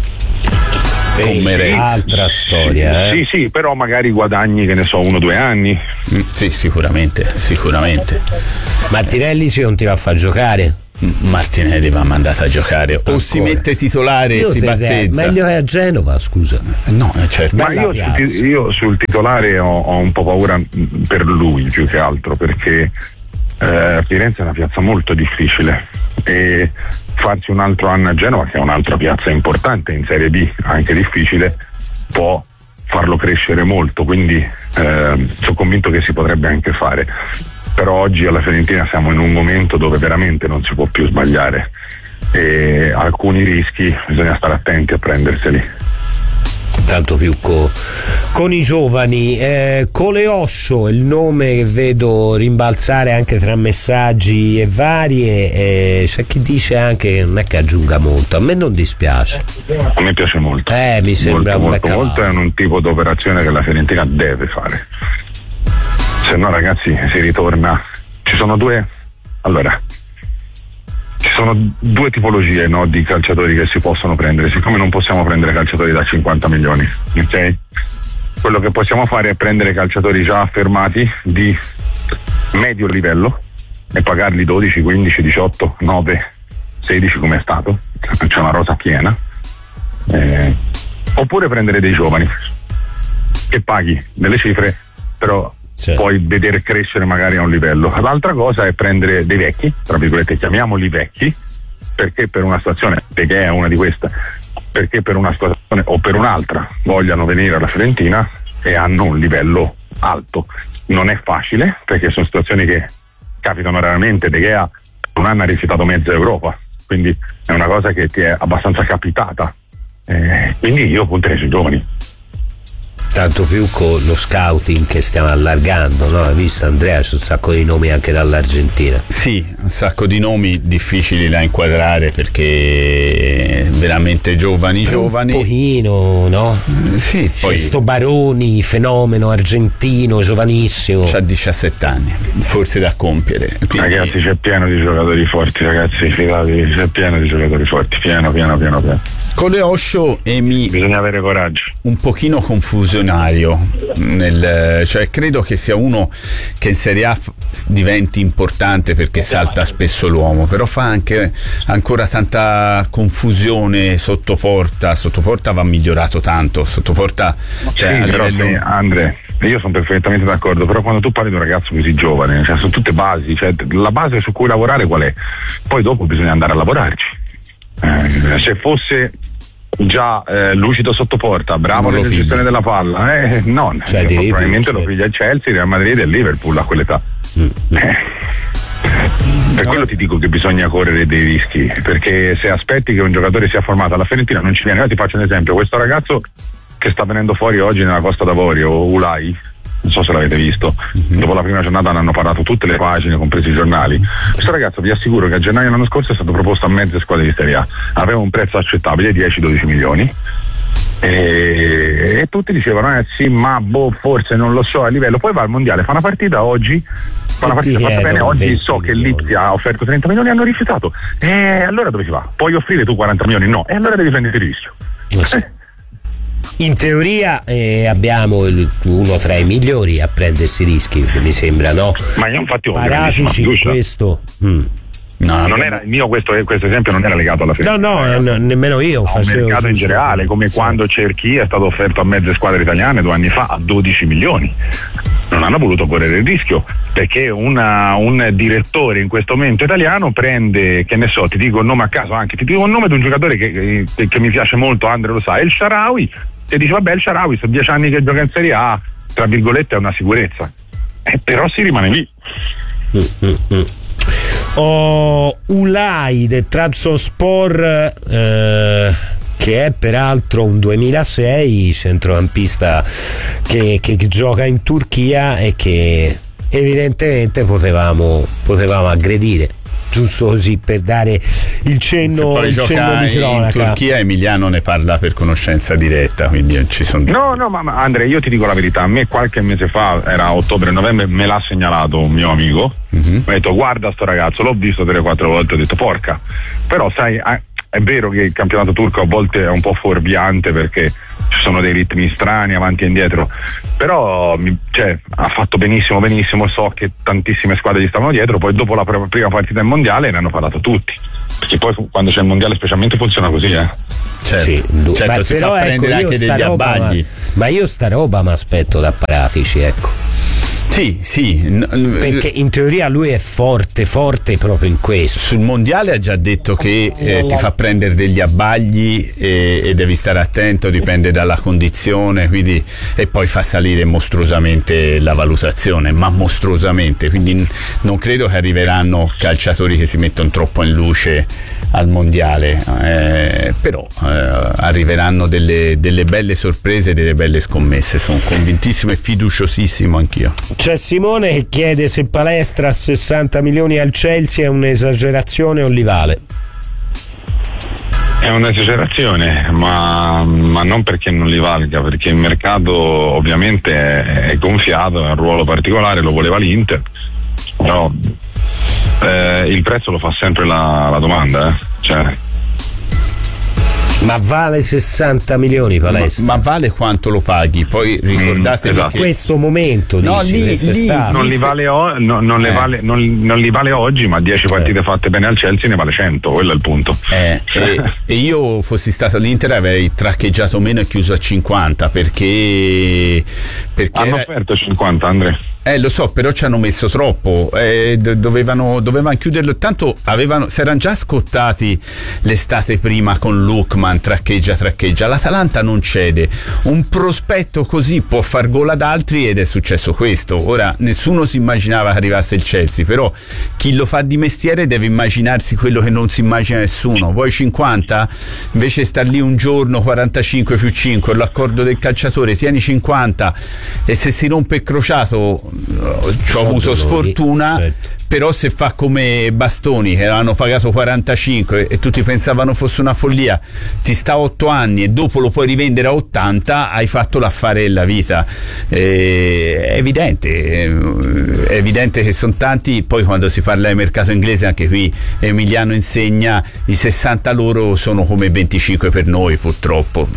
Altra storia. Sì, però magari guadagni, che ne so, 1 o 2 anni. Sì, sicuramente. Martinelli si continua a far giocare. Martinelli va mandato a giocare o si mette titolare e si battezza. Meglio è a Genova, scusa. No, certo. Ma io sul titolare ho un po' paura per lui più che altro, perché Firenze è una piazza molto difficile e farsi un altro anno a Genova, che è un'altra piazza importante in Serie B, anche difficile, può farlo crescere molto, quindi sono convinto che si potrebbe anche fare. Però oggi alla Fiorentina siamo in un momento dove veramente non si può più sbagliare e alcuni rischi bisogna stare attenti a prenderseli. Tanto più con i giovani. Coleoscio, il nome che vedo rimbalzare anche tra messaggi e varie, c'è chi dice anche che non è che aggiunga molto, a me non dispiace. A me piace molto. Mi sembra molto, è un tipo di operazione che la Fiorentina deve fare. Se no, ragazzi, si ritorna. Ci sono due tipologie, no, di calciatori che si possono prendere. Siccome non possiamo prendere calciatori da 50 milioni, ok? Quello che possiamo fare è prendere calciatori già affermati di medio livello e pagarli 12, 15, 18, 9, 16 come è stato. C'è una rosa piena. Oppure prendere dei giovani che paghi delle cifre, però puoi vedere crescere magari a un livello. L'altra cosa è prendere dei vecchi, tra virgolette chiamiamoli vecchi, perché per una situazione, che è una di queste, perché per una situazione o per un'altra vogliano venire alla Fiorentina e hanno un livello alto. Non è facile, perché sono situazioni che capitano raramente. De Gea un anno ha rifiutato mezza Europa, quindi è una cosa che ti è abbastanza capitata, quindi io punterei sui giovani. Tanto più con lo scouting che stiamo allargando, no? Hai visto, Andrea, c'è un sacco di nomi anche dall'Argentina. Sì, un sacco di nomi difficili da inquadrare perché veramente giovani. Un pochino, no? Sì, poi sto Baroni, fenomeno argentino, giovanissimo. C'ha 17 anni, forse da compiere. Quindi... Ragazzi, c'è pieno di giocatori forti, ragazzi, fidatevi, c'è pieno di giocatori forti, pieno. Coleoscio bisogna avere coraggio. Un pochino confusionario, cioè credo che sia uno che in Serie A diventi importante perché salta spesso l'uomo, però fa anche ancora tanta confusione sotto porta va migliorato tanto, sotto porta, cioè, sì, però livello... Andre, io sono perfettamente d'accordo, però quando tu parli di un ragazzo così giovane, cioè, sono tutte basi, cioè, la base su cui lavorare qual è? Poi dopo bisogna andare a lavorarci. Se fosse già lucido sotto porta, bravo nella gestione della palla, no, probabilmente lo piglia il Chelsea, Real Madrid e Liverpool a quell'età. Per quello ti dico che bisogna correre dei rischi, perché se aspetti che un giocatore sia formato alla Fiorentina non ci viene. Io ti faccio un esempio: questo ragazzo che sta venendo fuori oggi nella Costa d'Avorio, Ulai, non so se l'avete visto, dopo la prima giornata ne hanno parlato tutte le pagine, compresi i giornali. Questo ragazzo, vi assicuro che a gennaio dell'anno scorso è stato proposto a mezze squadre di Serie A, aveva un prezzo accettabile, 10-12 milioni, e tutti dicevano sì, ma forse non lo so a livello. Poi va al mondiale, fa una partita oggi, fa una partita fatta bene, oggi so che Lipsia ha offerto 30 milioni e hanno rifiutato. Allora dove si va? Puoi offrire tu 40 milioni? No, e allora devi prendere il rischio. In teoria abbiamo uno tra i migliori a prendersi rischi, mi sembra, no? Ma io infatti ho Paratici in questo. No, non era il mio, questo esempio non era legato alla Fiorentina. No, nemmeno io a un mercato in generale, come quando Cerchi è stato offerto a mezze squadre italiane 2 anni fa a 12 milioni. Non hanno voluto correre il rischio, perché un direttore in questo momento italiano prende, che ne so, ti dico un nome a caso, anche ti dico il nome di un giocatore che mi piace molto, Andre lo sa, El Shaarawy, e dice vabbè, El Shaarawy sono 10 anni che gioca in Serie A, tra virgolette è una sicurezza, però si rimane lì. Ulay del Trabzonspor, che è peraltro un 2006 centrocampista che gioca in Turchia e che evidentemente potevamo aggredire, giusto così per dare il cenno di cronaca. In Turchia Emiliano ne parla per conoscenza diretta, quindi ci sono. No, ma Andrea, io ti dico la verità, a me qualche mese fa, era ottobre-novembre, me l'ha segnalato un mio amico, mi ha detto guarda sto ragazzo, l'ho visto 3-4 volte, ho detto porca, però sai, è vero che il campionato turco a volte è un po' fuorviante perché ci sono dei ritmi strani avanti e indietro, però ha fatto benissimo, so che tantissime squadre gli stavano dietro, poi dopo la prima partita del mondiale ne hanno parlato tutti, perché poi quando c'è il mondiale specialmente funziona così, certo, si fa prendere anche degli abbagli, ma io sta roba mi aspetto da Paratici, ecco. Sì, perché in teoria lui è forte proprio in questo. Sul mondiale ha già detto che ti fa prendere degli abbagli e devi stare attento, dipende dalla condizione, quindi, e poi fa salire mostruosamente la valutazione, ma mostruosamente, quindi non credo che arriveranno calciatori che si mettono troppo in luce al mondiale, però arriveranno delle belle sorprese, delle belle scommesse, sono convintissimo e fiduciosissimo anch'io. C'è Simone che chiede se Palestra a 60 milioni al Chelsea è un'esagerazione o li vale. È un'esagerazione, ma non perché non li valga, perché il mercato ovviamente è gonfiato, è un ruolo particolare, lo voleva l'Inter, però il prezzo lo fa sempre la domanda, Ma vale 60 milioni Palestra? Ma vale quanto lo paghi? Poi ricordate in questo momento, non li vale oggi, ma 10 partite fatte bene al Chelsea ne vale 100, quello è il punto. E io fossi stato all'Inter avrei traccheggiato meno e chiuso a 50 perché hanno offerto 50, Andrea. Lo so, però ci hanno messo troppo, dovevano chiuderlo, tanto si erano già scottati l'estate prima con Lookman, traccheggia, l'Atalanta non cede, un prospetto così può far gol ad altri ed è successo questo. Ora nessuno si immaginava che arrivasse il Chelsea, però chi lo fa di mestiere deve immaginarsi quello che non si immagina nessuno. Vuoi 50? Invece star lì un giorno 45 più 5, l'accordo del calciatore, tieni 50 e se si rompe il crociato ci ho avuto sfortuna, certo. Però se fa come Bastoni che hanno pagato 45 e tutti pensavano fosse una follia, ti sta 8 anni e dopo lo puoi rivendere a 80, hai fatto l'affare della vita. È evidente che sono tanti. Poi quando si parla di mercato inglese, anche qui Emiliano insegna, i 60 loro sono come 25 per noi purtroppo.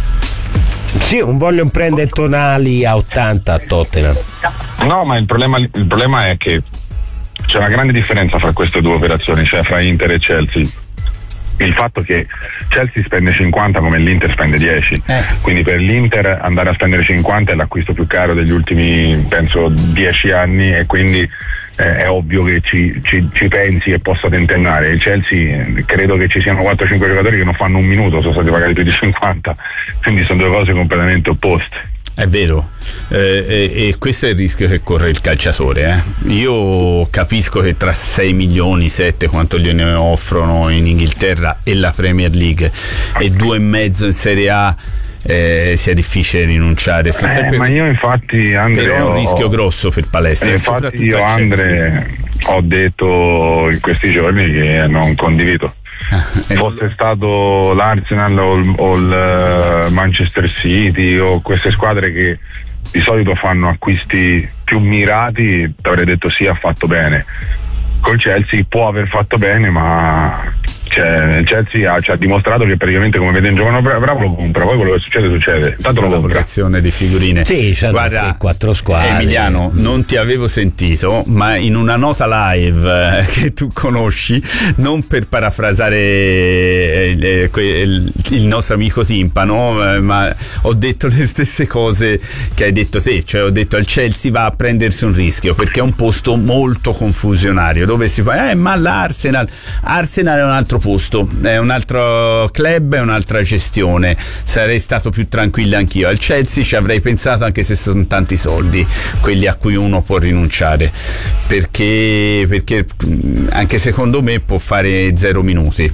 Sì, non voglio prendere Tonali a 80 a Tottenham. No, ma il problema è che c'è una grande differenza fra queste due operazioni, cioè fra Inter e Chelsea. Il fatto che Chelsea spende 50 come l'Inter spende 10, quindi per l'Inter andare a spendere 50 è l'acquisto più caro degli ultimi, penso, 10 anni, e quindi è ovvio che ci pensi e possa tentennare. Il Chelsea, credo che ci siano 4-5 giocatori che non fanno un minuto, sono stati pagati più di 50, quindi sono due cose completamente opposte. È vero, e questo è il rischio che corre il calciatore. Io capisco che tra 6 milioni, 7 quanto gliene offrono in Inghilterra e la Premier League e 2,5 in Serie A, sia difficile rinunciare. Ma io infatti, Andre, però è un rischio grosso per Palestra. Infatti io, Andre, ho detto in questi giorni che non condivido. Fosse stato l'Arsenal o il Manchester City o queste squadre che di solito fanno acquisti più mirati, ti avrei detto sì, ha fatto bene. Col Chelsea può aver fatto bene, ma Cioè, il Chelsea ci ha dimostrato che praticamente come vede un giocano bravo lo compra, poi quello che succede tanto lo compra. Di figurine. Sì, guarda, 4 squadre. Emiliano, non ti avevo sentito, ma in una nota live che tu conosci, non per parafrasare il nostro amico Timpano, ma ho detto le stesse cose che hai detto te, cioè ho detto al Chelsea va a prendersi un rischio perché è un posto molto confusionario dove si fa ma l'Arsenal è un altro posto, è un altro club, è un'altra gestione, sarei stato più tranquillo anch'io. Al Chelsea ci avrei pensato anche se sono tanti soldi quelli a cui uno può rinunciare, perché anche secondo me può fare 0 minuti.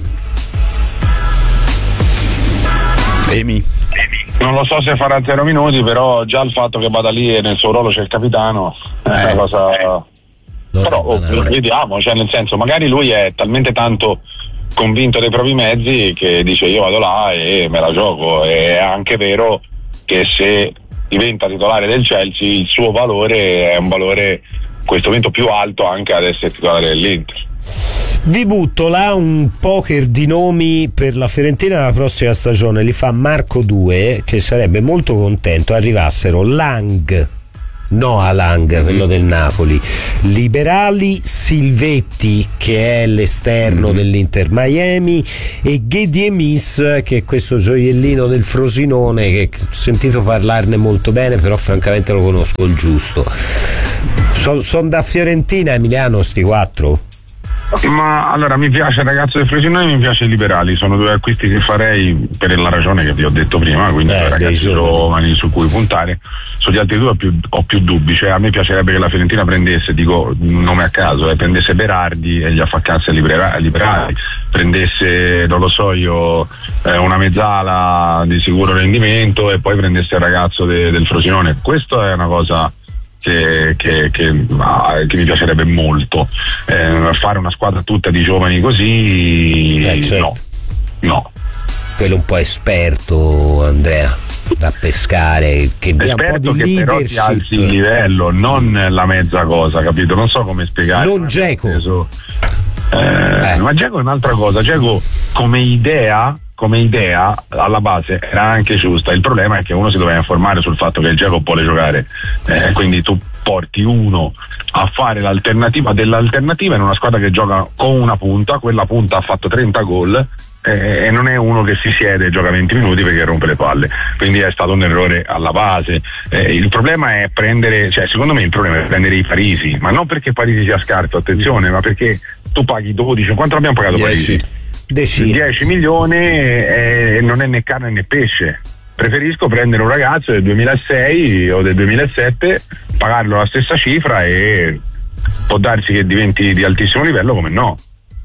Emi? Non lo so se farà 0 minuti, però già il fatto che vada lì e nel suo ruolo c'è il capitano è una cosa. Però vediamo, cioè nel senso, magari lui è talmente tanto convinto dei propri mezzi che dice io vado là e me la gioco. È anche vero che se diventa titolare del Chelsea il suo valore è un valore in questo momento più alto anche ad essere titolare dell'Inter. Vi butto là un poker di nomi per la Fiorentina la prossima stagione, li fa Marco 2, che sarebbe molto contento arrivassero Noah Lang, quello del Napoli, Liberali, Silvetti che è l'esterno dell'Inter Miami e Ghediemis che è questo gioiellino del Frosinone che ho sentito parlarne molto bene, però francamente lo conosco il giusto. Sono da Fiorentina, Emiliano, sti 4? Ma allora mi piace il ragazzo del Frosinone e mi piace i Liberali, sono 2 acquisti che farei per la ragione che vi ho detto prima, quindi ragazzi giovani su cui puntare. Sugli altri 2 ho più dubbi, cioè a me piacerebbe che la Fiorentina prendesse, dico un nome a caso, prendesse Berardi e gli affaccasse Liberali, prendesse, non lo so io, una mezzala di sicuro rendimento e poi prendesse il ragazzo del Frosinone. Questa è una cosa che mi piacerebbe molto, fare una squadra tutta di giovani così, certo. no. Quello un po' esperto, Andrea, da pescare, che dia un po' di che leadership, però ti alzi il livello, non la mezza cosa, capito? Non so come spiegare. Non Dzeko. Ma Dzeko è un'altra cosa. Dzeko come idea alla base era anche giusta, il problema è che uno si doveva informare sul fatto che il Dzeko vuole giocare, quindi tu porti uno a fare l'alternativa dell'alternativa in una squadra che gioca con una punta, quella punta ha fatto 30 gol e non è uno che si siede e gioca 20 minuti perché rompe le palle, quindi è stato un errore alla base. Il problema è secondo me il problema è prendere i Parisi, ma non perché Parisi sia scarso, attenzione, ma perché tu paghi 12, quanto l'abbiamo pagato 10. Parisi? 10 milioni e non è né carne né pesce. Preferisco prendere un ragazzo del 2006 o del 2007, pagarlo la stessa cifra e può darsi che diventi di altissimo livello, come no.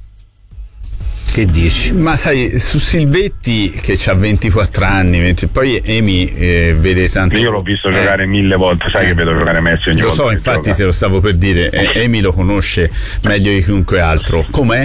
Che dici? Ma sai, su Silvetti che ha 24 anni, poi Emi vede tanto. Io l'ho visto giocare 1000 volte, sai che vedo giocare Messi ogni volta. Lo so, infatti gioca. Te lo stavo per dire, Emi lo conosce meglio di chiunque altro. Com'è?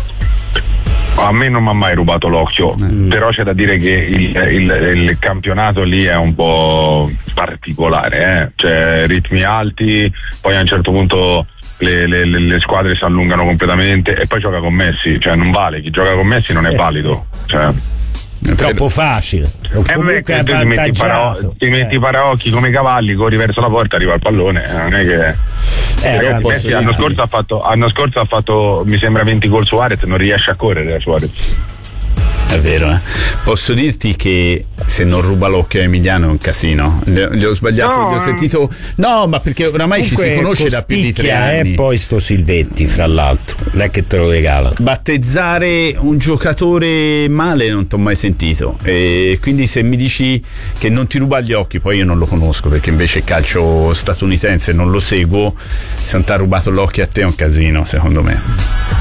A me non mi ha mai rubato l'occhio, però c'è da dire che il campionato lì è un po' particolare, cioè ritmi alti, poi a un certo punto le squadre si allungano completamente e poi gioca con Messi, cioè non vale, chi gioca con Messi non è valido, cioè troppo facile. Comunque è avvantaggiato. Ti metti i paraocchi come i cavalli, corri verso la porta, arriva il pallone, non è che Messi l'anno scorso ha fatto mi sembra 20 gol su Suarez, non riesce a correre Suarez. È vero, Posso dirti che se non ruba l'occhio a Emiliano è un casino. Gli ho sbagliato, gli ho sentito. No, ma perché oramai ci si conosce da più di 3 anni. E poi sto Silvetti, fra l'altro, non è che te lo regala. Battezzare un giocatore male non ti ho mai sentito. E quindi se mi dici che non ti ruba gli occhi, poi io non lo conosco perché invece il calcio statunitense non lo seguo. Se non ti ha rubato l'occhio a te è un casino, secondo me.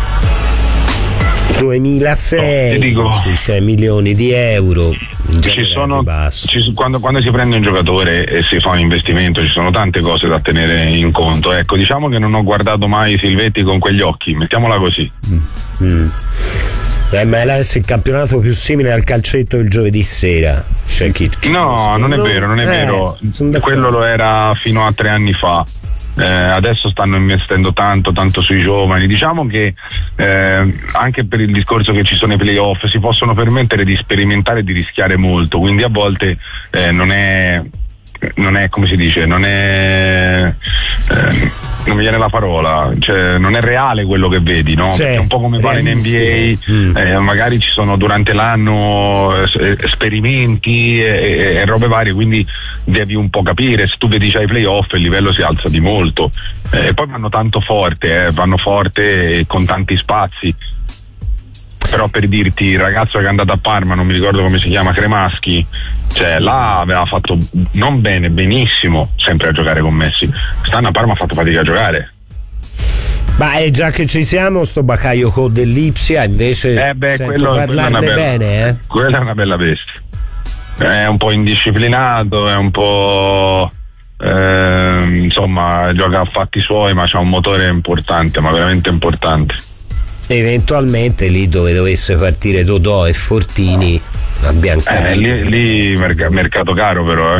2006 sui 6 milioni di euro quando si prende un giocatore e si fa un investimento ci sono tante cose da tenere in conto, ecco, diciamo che non ho guardato mai Silvetti con quegli occhi, mettiamola così. MLS è il campionato più simile al calcetto del giovedì sera. No, non è vero, quello lo era fino a 3 anni fa. adesso stanno investendo tanto sui giovani. Diciamo che anche per il discorso che ci sono i playoff si possono permettere di sperimentare e di rischiare molto, quindi a volte non è come si dice, non mi viene la parola, cioè non è reale quello che vedi, no? Perché è un po' come fare in NBA, magari ci sono durante l'anno esperimenti e robe varie, quindi devi un po' capire. Se tu vedi già i playoff il livello si alza di molto, e poi vanno tanto forte, vanno forte con tanti spazi. Però per dirti, il ragazzo che è andato a Parma, non mi ricordo come si chiama, Cremaschi, cioè là aveva fatto non bene, benissimo, sempre a giocare con Messi. Quest'anno a Parma ha fatto fatica a giocare. Ma già che ci siamo, sto Bakayoko dell'Ipsia invece sento parlarne bene. Quella è una bella bestia. È un po' indisciplinato, è un po'... insomma, gioca a fatti suoi, ma c'ha un motore importante, ma veramente importante. Eventualmente lì dove dovesse partire Dodò e Fortini abbiamo capito. Lì mercato caro però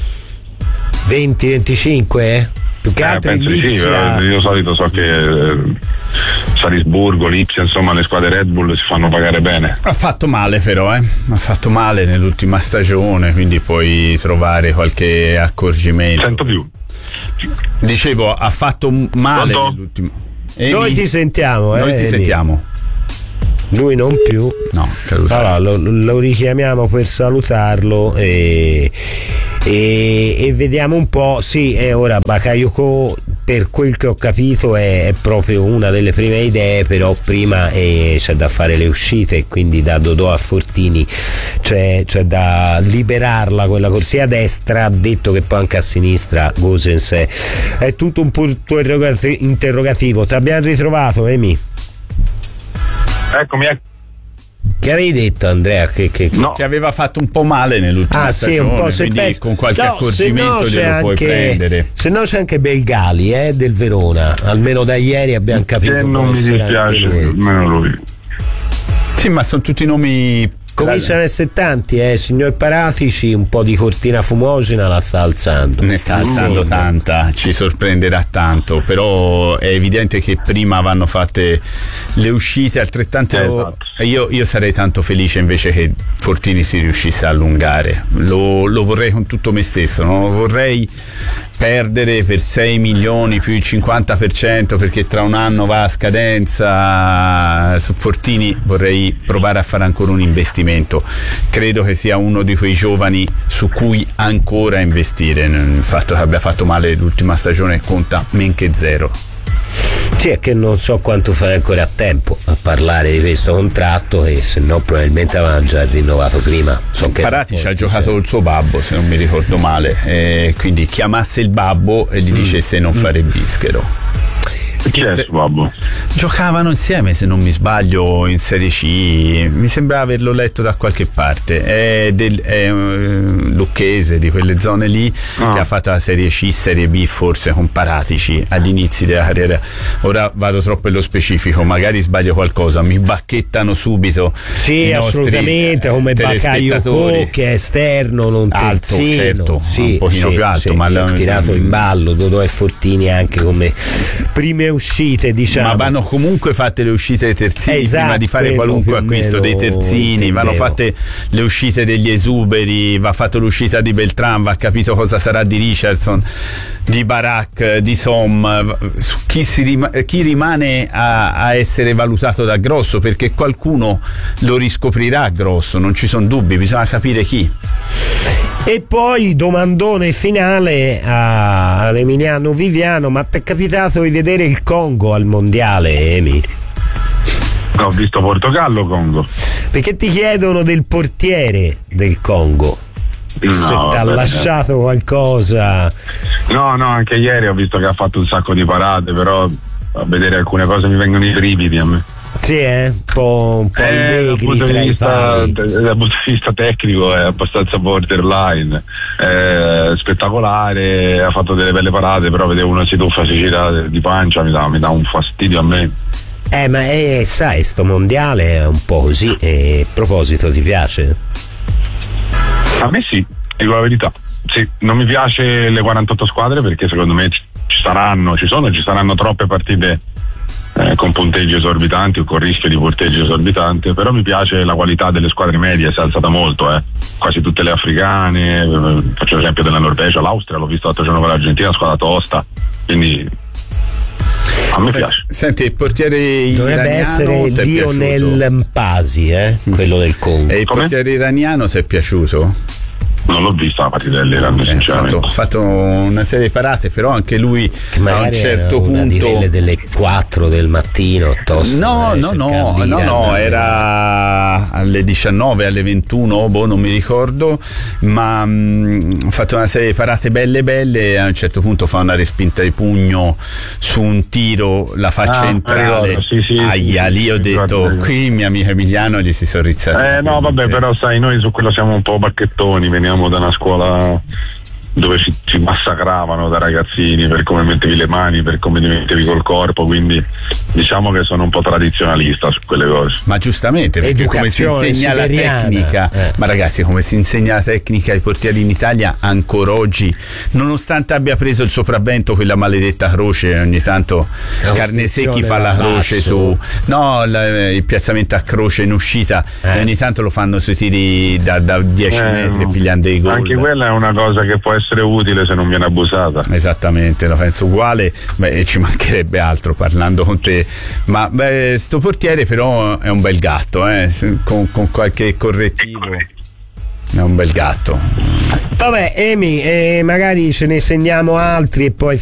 20-25? Più che altro penso di sì, però io solito so che Salisburgo, Lipsia, insomma le squadre Red Bull si fanno pagare bene. Ha fatto male però, ha fatto male nell'ultima stagione, quindi puoi trovare qualche accorgimento. Sento più. Dicevo, ha fatto male nell'ultima. Noi ti sentiamo, Noi ti sentiamo. Lui non più. No, allora, lo richiamiamo per salutarlo e vediamo un po'. Sì, ora Bakayoko, per quel che ho capito, è proprio una delle prime idee, però prima c'è da fare le uscite, e quindi da Dodò a Fortini c'è da liberarla quella corsia a destra. Ha detto che poi anche a sinistra Gosens è tutto un punto interrogativo. Ti abbiamo ritrovato, Emi? Eccomi. Che avevi detto, Andrea? Che aveva fatto un po' male nell'ultima stagione, un po', se quindi con qualche accorgimento glielo puoi prendere. Se no c'è anche Belgali del Verona, almeno da ieri abbiamo capito. Non mi dispiace, almeno lui. Sì, ma sono tutti nomi. Cominciano a essere tanti, signor Paratici, un po' di cortina fumogena la sta alzando. Ne sta alzando tanta, ci sorprenderà tanto, però è evidente che prima vanno fatte le uscite altrettante. Io sarei tanto felice invece che Fortini si riuscisse a allungare. Lo vorrei con tutto me stesso, non lo vorrei perdere per 6 milioni più il 50%, perché tra un anno va a scadenza. Su Fortini vorrei provare a fare ancora un investimento. Credo che sia uno di quei giovani su cui ancora investire. Il fatto che abbia fatto male l'ultima stagione conta men che zero. Sì, è che non so quanto fare ancora a tempo a parlare di questo contratto, e se no probabilmente avevano già rinnovato prima. Paratici ha giocato il suo babbo, se non mi ricordo male, quindi chiamasse il babbo e gli dicesse non fare bischero. Chi è il suo babbo? Giocavano insieme, se non mi sbaglio, in Serie C, mi sembra averlo letto da qualche parte. È lucchese, di quelle zone lì, che ha fatto la Serie C, Serie B forse con Paratici agli inizi della carriera. Ora vado troppo nello specifico, magari sbaglio qualcosa, mi bacchettano subito. Sì, assolutamente, come Bakayoko, che è esterno, non alto, terzino. certo, un pochino più alto, ma l'ha tirato in ballo Dodò e Fortini anche come prime uscite, diciamo. Ma vanno comunque fatte le uscite dei terzini, prima di fare qualunque acquisto dei terzini, vanno fatte le uscite degli esuberi, va fatto l'uscita di Beltran, va capito cosa sarà di Richardson, di Barak, di Som, chi rimane a essere valutato da Grosso, perché qualcuno lo riscoprirà Grosso, non ci sono dubbi, bisogna capire chi. E poi domandone finale ad Emiliano Viviano: ma ti è capitato di vedere il Congo al mondiale, Emi? Ho visto Portogallo, Congo. Perché ti chiedono del portiere del Congo, se ti ha lasciato qualcosa. No, anche ieri ho visto che ha fatto un sacco di parate, però a vedere alcune cose mi vengono i brividi a me. Sì, un po' dal punto di vista tecnico è abbastanza borderline, spettacolare, ha fatto delle belle parate, però vedere uno si tuffa, si gira di pancia, mi dà un fastidio a me. Ma sai, sto mondiale è un po' così. A proposito, ti piace? A me sì, dico la verità. sì, non mi piace le 48 squadre perché secondo me ci saranno troppe partite con punteggi esorbitanti o con rischio di punteggio esorbitante, però mi piace la qualità delle squadre medie, si è alzata molto, quasi tutte le africane, faccio l'esempio della Norvegia, l'Austria l'ho visto l'altro giorno con l'Argentina, squadra tosta, quindi a me piace. Senti, il portiere dovrebbe essere Lionel Mpasi, quello del Congo. E il portiere iraniano ti è piaciuto? Non l'ho vista la partita dell'Iran, sinceramente. Ha fatto una serie di parate, però anche lui a un certo punto delle 4 del mattino tosto. No, era alle 19, alle 21, non mi ricordo, ma ha fatto una serie di parate belle e a un certo punto fa una respinta di pugno su un tiro, la faccia entrare. Lì ho detto, qui mio amico Emiliano gli si sono rizzati. No, vabbè, però sai, noi su quello siamo un po' bacchettoni, veniamo da una scuola dove ci massacravano da ragazzini per come mettevi le mani, per come ti mettevi col corpo, quindi diciamo che sono un po' tradizionalista su quelle cose. Ma giustamente, perché come si insegna la tecnica, ma ragazzi, come si insegna la tecnica ai portieri in Italia ancora oggi, nonostante abbia preso il sopravvento quella maledetta croce, ogni tanto Carnesecchi fa la croce il piazzamento a croce in uscita, e ogni tanto lo fanno sui tiri da 10 metri pigliando i gol. Anche quella è una cosa che può essere utile se non viene abusata. Esattamente, la penso uguale, ci mancherebbe altro parlando con te, ma sto portiere però è un bel gatto, con qualche correttivo è un bel gatto. Vabbè, Emi, magari ce ne segniamo altri e poi